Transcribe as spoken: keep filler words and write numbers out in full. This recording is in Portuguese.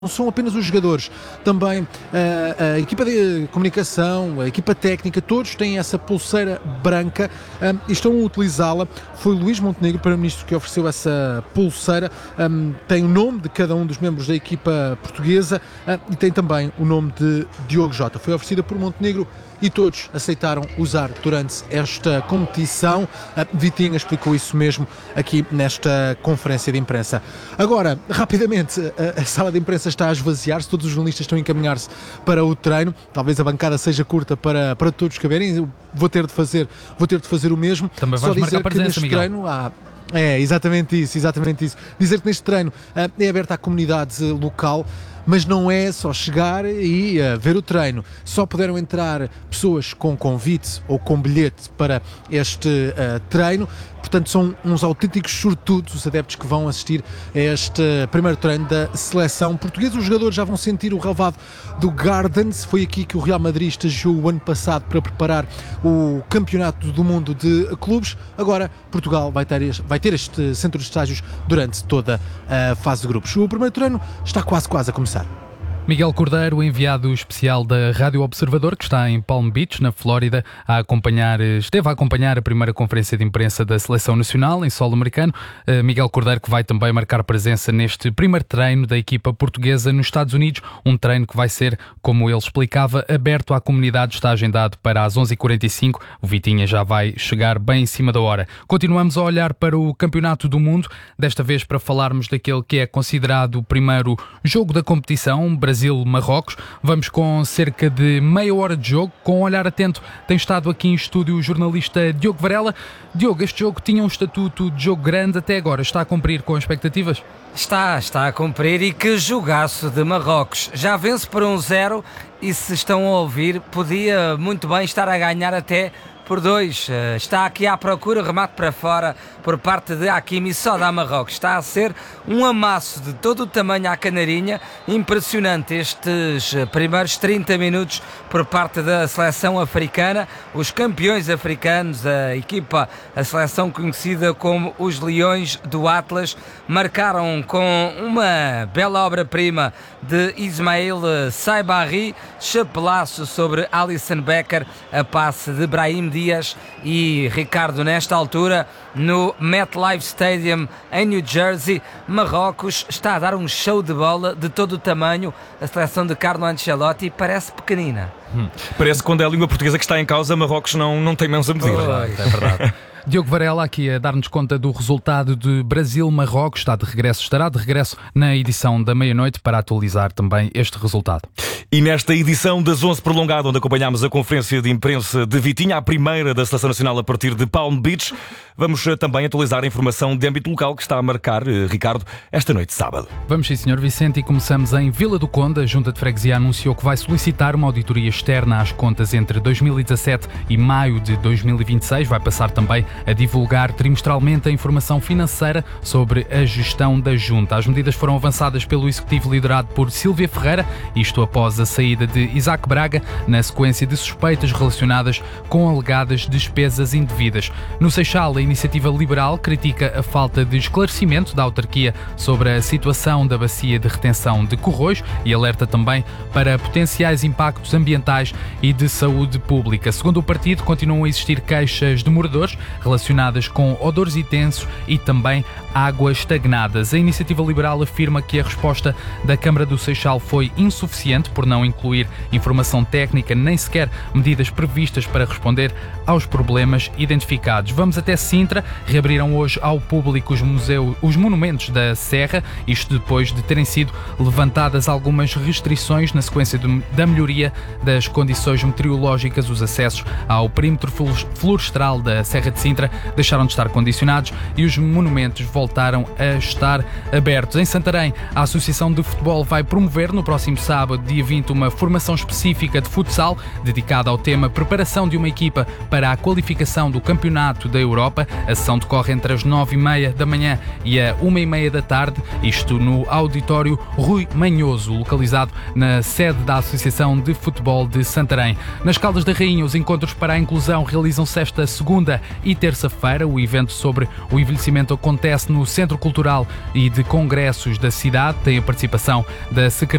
Não são apenas os jogadores, também a, a equipa de comunicação, a equipa técnica, todos têm essa pulseira branca um, e estão a utilizá-la. Foi Luís Montenegro, primeiro-ministro, que ofereceu essa pulseira. Um, tem o nome de cada um dos membros da equipa portuguesa um, e tem também o nome de Diogo Jota. Foi oferecida por Montenegro e todos aceitaram usar durante esta competição. A Vitinha explicou isso mesmo aqui nesta conferência de imprensa. Agora, rapidamente, a, a sala de imprensa está a esvaziar-se, todos os jornalistas estão a encaminhar-se para o treino. Talvez a bancada seja curta para, para todos caberem. Vou ter de fazer, vou ter de fazer o mesmo. Também vais Só dizer marcar presença, que neste Miguel. treino há... É, exatamente isso, exatamente isso. Dizer que neste treino uh, é aberto à comunidade uh, local, mas não é só chegar e uh, ver o treino. Só puderam entrar pessoas com convite ou com bilhete para este uh, treino. Portanto, são uns autênticos sortudos os adeptos que vão assistir a este primeiro treino da seleção portuguesa. Os jogadores já vão sentir o relvado do Gardens. Foi aqui que o Real Madrid estagiou o ano passado para preparar o Campeonato do Mundo de Clubes. Agora, Portugal vai ter este, vai ter este centro de estágios durante toda a fase de grupos. O primeiro treino está quase, quase a começar. Miguel Cordeiro, enviado especial da Rádio Observador, que está em Palm Beach, na Flórida, a acompanhar, esteve a acompanhar a primeira conferência de imprensa da Seleção Nacional em solo americano. Uh, Miguel Cordeiro, que vai também marcar presença neste primeiro treino da equipa portuguesa nos Estados Unidos, um treino que vai ser, como ele explicava, aberto à comunidade, está agendado para as onze e quarenta e cinco. O Vitinha já vai chegar bem em cima da hora. Continuamos a olhar para o Campeonato do Mundo, desta vez para falarmos daquele que é considerado o primeiro jogo da competição, Brasil-Marrocos. Vamos com cerca de meia hora de jogo, com um olhar atento. Tem estado aqui em estúdio o jornalista Diogo Varela. Diogo, este jogo tinha um estatuto de jogo grande até agora. Está a cumprir com as expectativas? Está, está a cumprir, e que jogaço de Marrocos. Já vence por um zero e, se estão a ouvir, podia muito bem estar a ganhar até por dois. Está aqui à procura, remate para fora por parte de Hakimi, só dá Marrocos. Está a ser um amasso de todo o tamanho à canarinha. Impressionante estes primeiros trinta minutos por parte da seleção africana. Os campeões africanos, a equipa, a seleção conhecida como os Leões do Atlas, marcaram com uma bela obra-prima de Ismail Saibari, chapelaço sobre Alisson Becker, a passe de Brahim Dias. E Ricardo, nesta altura, no MetLife Stadium em New Jersey, Marrocos está a dar um show de bola de todo o tamanho. A seleção de Carlo Ancelotti parece pequenina. Hum. Parece que quando é a língua portuguesa que está em causa, Marrocos não, não tem mãos a medir. É verdade. Diogo Varela aqui a dar-nos conta do resultado de Brasil-Marrocos. Está de regresso, estará de regresso na edição da meia-noite para atualizar também este resultado. E nesta edição das onze prolongada, onde acompanhámos a conferência de imprensa de Vitinha, a primeira da Seleção Nacional a partir de Palm Beach, vamos também atualizar a informação de âmbito local que está a marcar, Ricardo, esta noite de sábado. Vamos sim, senhor Vicente, e começamos em Vila do Conde. A Junta de Freguesia anunciou que vai solicitar uma auditoria externa às contas entre dois mil e dezassete e maio de dois mil e vinte e seis. Vai passar também a divulgar trimestralmente a informação financeira sobre a gestão da Junta. As medidas foram avançadas pelo Executivo liderado por Sílvia Ferreira, isto após a saída de Isaac Braga, na sequência de suspeitas relacionadas com alegadas despesas indevidas. No Seixal, a Iniciativa Liberal critica a falta de esclarecimento da autarquia sobre a situação da bacia de retenção de Corroios e alerta também para potenciais impactos ambientais e de saúde pública. Segundo o partido, continuam a existir queixas de moradores relacionadas com odores intensos e também águas estagnadas. A Iniciativa Liberal afirma que a resposta da Câmara do Seixal foi insuficiente por não incluir informação técnica nem sequer medidas previstas para responder aos problemas identificados. Vamos até Sintra. Reabriram hoje ao público os, museus, os monumentos da Serra, isto depois de terem sido levantadas algumas restrições na sequência de, da melhoria das condições meteorológicas. Os acessos ao perímetro florestal da Serra de Sintra deixaram de estar condicionados e os monumentos voltaram a estar abertos. Em Santarém, a Associação de Futebol vai promover no próximo sábado, dia vinte, uma formação específica de futsal dedicada ao tema preparação de uma equipa para a qualificação do Campeonato da Europa. A sessão decorre entre as nove e meia da manhã e a uma e meia da tarde, isto no auditório Rui Manhoso, localizado na sede da Associação de Futebol de Santarém. Nas Caldas da Rainha, os encontros para a inclusão realizam-se esta segunda e terça-feira. O evento sobre o envelhecimento acontece no Centro Cultural e de Congressos da cidade. Tem a participação da Secretaria